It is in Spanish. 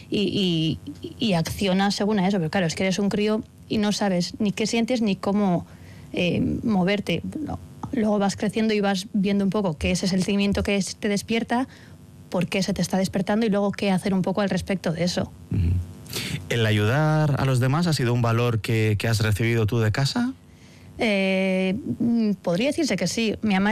y accionas según a eso. Pero claro, es que eres un crío y no sabes ni qué sientes ni cómo moverte. No. Luego vas creciendo y vas viendo un poco qué es ese sentimiento que te despierta, por qué se te está despertando y luego qué hacer un poco al respecto de eso. ¿El ayudar a los demás ha sido un valor que has recibido tú de casa? Podría decirse que sí. Mi mamá